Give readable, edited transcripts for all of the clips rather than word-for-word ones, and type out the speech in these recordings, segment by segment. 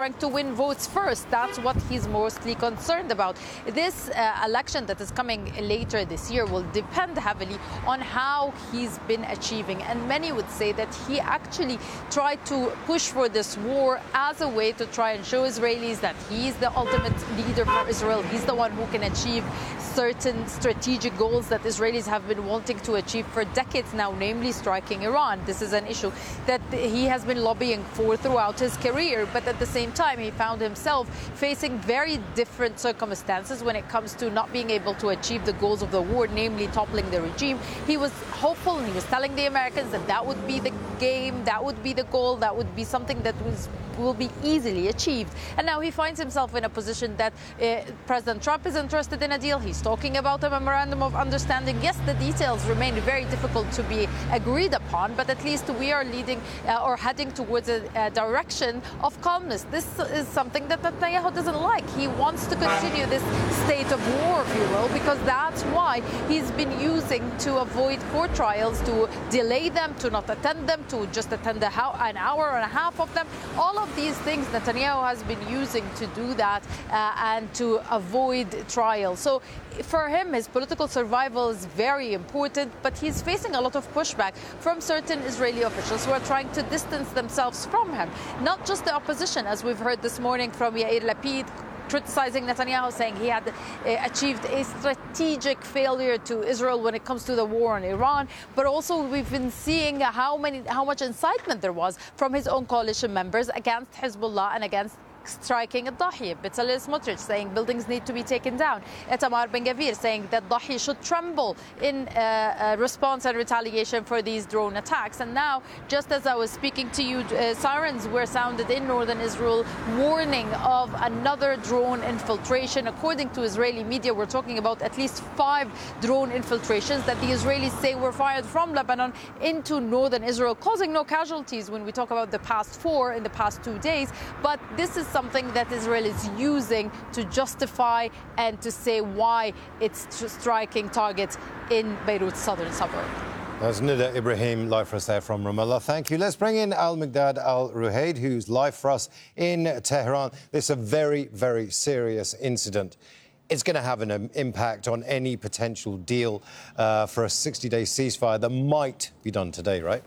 trying to win votes first. That's what he's mostly concerned about. This election that is coming later this year will depend heavily on how he's been achieving. And many would say that he actually tried to push for this war as a way to try and show Israelis that he's the ultimate leader for Israel. He's the one who can achieve certain strategic goals that Israelis have been wanting to achieve for decades now, namely striking Iran. This is an issue that he has been lobbying for throughout his career, but at the same time he found himself facing very different circumstances when it comes to not being able to achieve the goals of the war, namely toppling the regime. He was hopeful and he was telling the Americans that that would be the game, that would be the goal, that would be something that will be easily achieved. And now he finds himself in a position that President Trump is interested in a deal. He's talking about a memorandum of understanding. Yes, the details remain very difficult to be agreed upon, but at least we are leading or heading towards a direction of calmness. This is something that Netanyahu doesn't like. He wants to continue this state of war, if you will, because that's why he's been using to avoid court trials, to delay them, to not attend them, to just attend an hour and a half of them. All of these things Netanyahu has been using to do that and to avoid trial. So for him, his political survival is very important, but he's facing a lot of pushback from certain Israeli officials who are trying to distance themselves from him. Not just the opposition, as we've heard this morning from Yair Lapid, criticizing Netanyahu, saying he had achieved a strategic failure to Israel when it comes to the war on Iran. But also we've been seeing how much incitement there was from his own coalition members against Hezbollah and against striking Dahi. Bezalel Smotrich saying buildings need to be taken down. Itamar Ben-Gvir saying that Dahi should tremble in response and retaliation for these drone attacks. And now, just as I was speaking to you, sirens were sounded in northern Israel warning of another drone infiltration. According to Israeli media, we're talking about at least 5 drone infiltrations that the Israelis say were fired from Lebanon into northern Israel, causing no casualties when we talk about the past 4 in the past 2 days. But this is something that Israel is using to justify and to say why it's striking targets in Beirut's southern suburb. That's Nida Ibrahim live for us there from Ramallah. Thank you. Let's bring in Al-Miqdad Al-Ruhaid, who's live for us in Tehran. This is a very, very serious incident. It's going to have an impact on any potential deal for a 60-day ceasefire that might be done today, right?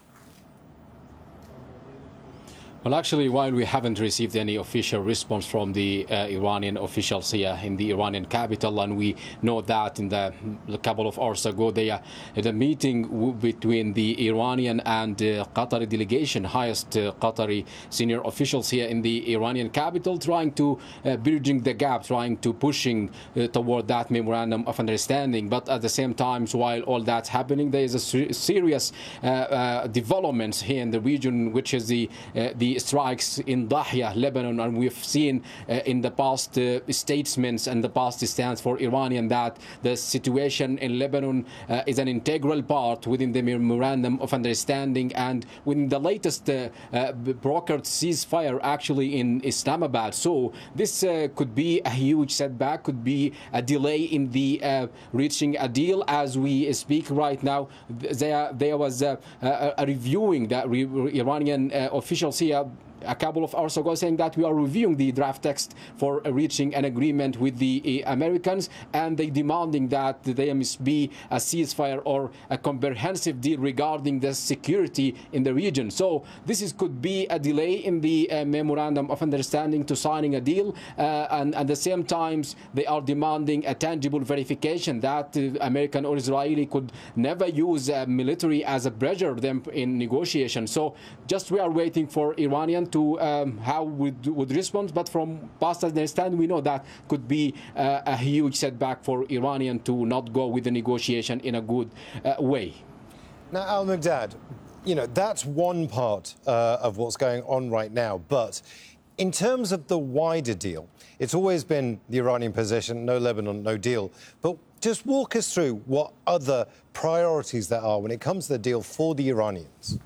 Well, actually, while we haven't received any official response from the Iranian officials here in the Iranian capital, and we know that in a couple of hours ago, they had a meeting between the Iranian and Qatari delegation, highest Qatari senior officials here in the Iranian capital, trying to bridging the gap, trying to pushing toward that memorandum of understanding. But at the same time, while all that's happening, there is a serious developments here in the region, which is the strikes in Dahya, Lebanon, and we've seen in the past statements and the past stance for Iranian that the situation in Lebanon is an integral part within the memorandum of understanding, and within the latest brokered ceasefire actually in Islamabad. So this could be a huge setback, could be a delay in the reaching a deal. As we speak right now, there was a reviewing that Iranian officials here a couple of hours ago, saying that we are reviewing the draft text for reaching an agreement with the Americans, and they demanding that there must be a ceasefire or a comprehensive deal regarding the security in the region. So this could be a delay in the memorandum of understanding to signing a deal, and at the same time they are demanding a tangible verification that American or Israeli could never use military as a pressure them in negotiation. So just we are waiting for Iranian to how would respond, but from past understanding we know that could be a huge setback for Iranian to not go with the negotiation in a good way. Now, Al-Miqdad, you know, that's one part of what's going on right now, but in terms of the wider deal, it's always been the Iranian position, no Lebanon, no deal. But just walk us through what other priorities there are when it comes to the deal for the Iranians.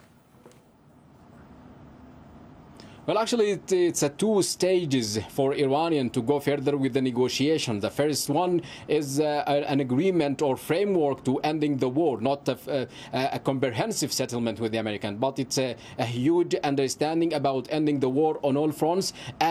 Well, actually, it's a 2 stages for Iranian to go further with the negotiation. The first one is an agreement or framework to ending the war, not a comprehensive settlement with the Americans, but it's a huge understanding about ending the war on all fronts.